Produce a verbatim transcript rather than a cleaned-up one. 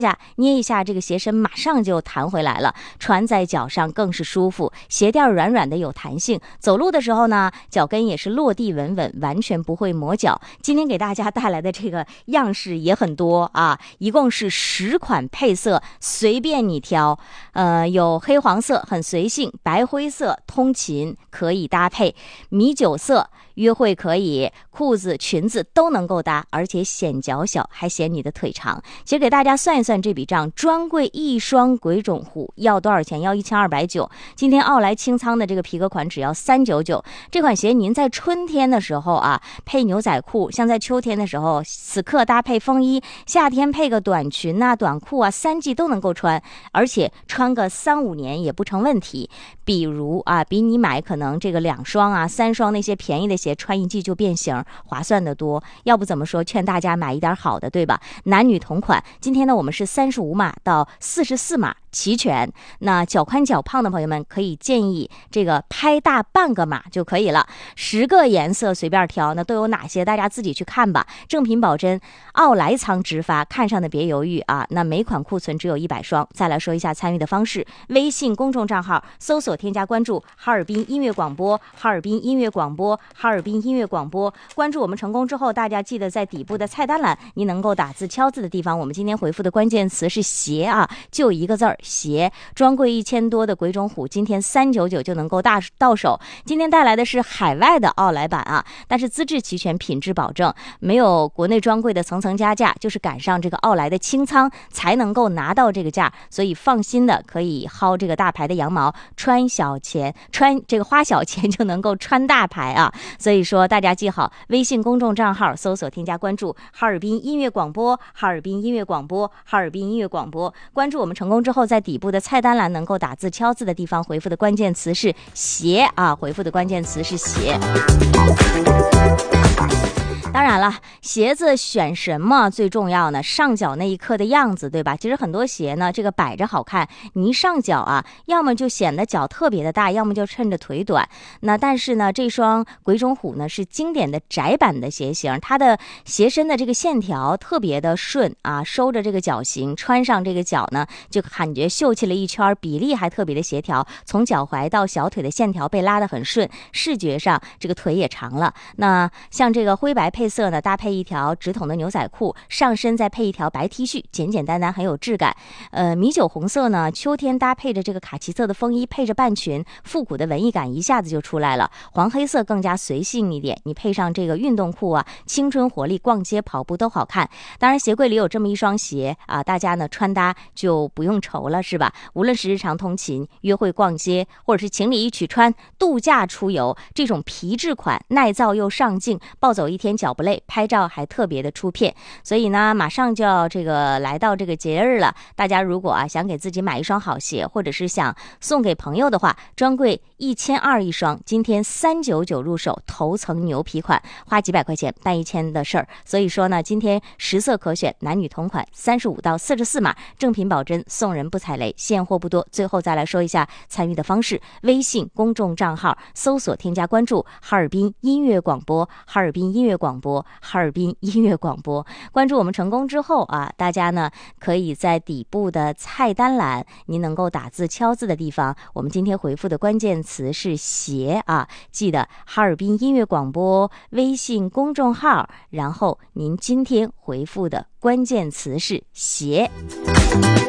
下捏一下这个鞋身，马上就弹回来了，穿在脚上更是舒服，鞋垫软软的有弹性，走路的时候呢，脚跟也是落地稳稳，完全不会磨脚。今天给大家带来的这个样式也很多啊，一共是十款配色，随便你挑。呃，有黑黄色很随性，白灰色通勤可以搭配，米酒色约会可以，裤子裙子都能够搭，而且显脚小还显你的腿长。其实给大家算一算这笔账，专柜一双鬼冢虎要多少钱？要一千二百九。今天奥莱清仓的这个皮革款只要三九九。这款鞋您在春天的时候啊，配牛仔裤，像在秋天的时候，此刻搭配风衣，夏天配个短裙啊、短裤啊，三季都能够穿，而且穿个三五年也不成问题。比如啊，比你买可能这个两双啊、三双那些便宜的鞋，穿一季就变形，划算的多。要不怎么说劝大家买一点好的，对吧？男女同款。今天呢，我们是三十五码到四十四码齐全。那脚宽脚胖的朋友们可以建议这个拍大半个码就可以了。十个颜色随便挑，那都有哪些？大家自己去看吧。正品保真，奥莱仓直发，看上的别犹豫啊！那每款库存只有一百双。再来说一下参与的方式：微信公众账号搜索添加关注哈尔滨音乐广播，哈尔滨音乐广播，哈尔滨音乐广播。关注我们成功之后，大家记得在底部的菜单栏，您能够打字敲字的地方，我们今天回复的关键词是鞋啊，就一个字儿鞋。专柜一千多的鬼冢虎，今天三九九就能够大到手。今天带来的是海外的奥莱版啊，但是资质齐全，品质保证，没有国内专柜的层层加价，就是赶上这个奥莱的清仓才能够拿到这个价，所以放心的可以薅这个大牌的羊毛，穿小钱，穿这个花小钱就能够穿大牌啊。所以说大家记好，微信公众账号搜索添加关注哈尔滨音乐广播，哈尔滨音乐广播，哈尔滨音乐广播。关注我们成功之后，在底部的菜单栏能够打字敲字的地方回复的关键词是鞋啊，回复的关键词是鞋。当然了，鞋子选什么最重要呢？上脚那一刻的样子，对吧？其实很多鞋呢，这个摆着好看，你一上脚啊，要么就显得脚特别的大，要么就趁着腿短。那但是呢，这双鬼冢虎呢是经典的窄版的鞋型，它的鞋身的这个线条特别的顺啊，收着这个脚型，穿上这个脚呢，就感觉秀气了一圈，比例还特别的协调，从脚踝到小腿的线条被拉得很顺，视觉上这个腿也长了。那像这个灰白配色呢，搭配一条直筒的牛仔裤，上身再配一条白 T 恤，简简单单很有质感。呃，米酒红色呢，秋天搭配着这个卡其色的风衣，配着半裙，复古的文艺感一下子就出来了。黄黑色更加随性一点，你配上这个运动裤啊，青春活力，逛街跑步都好看。当然鞋柜里有这么一双鞋啊，大家呢穿搭就不用愁了，是吧？无论是日常通勤、约会逛街，或者是情侣一起穿、度假出游，这种皮质款耐造又上镜，暴走一天脚不累，拍照还特别的出片。所以呢，马上就要这个来到这个节日了，大家如果啊想给自己买一双好鞋，或者是想送给朋友的话，专柜一千二一双，今天三九九入手，头层牛皮款，花几百块钱办一千的事儿。所以说呢，今天十色可选，男女同款，三十五到四十四码，正品保真，送人不踩雷，现货不多。最后再来说一下参与的方式：微信公众账号搜索添加关注哈尔滨音乐广播，哈尔滨音乐广播，哈尔滨音乐广播。关注我们成功之后啊，大家呢可以在底部的菜单栏，您能够打字敲字的地方，我们今天回复的关键词是鞋啊，记得哈尔滨音乐广播微信公众号，然后您今天回复的关键词是鞋。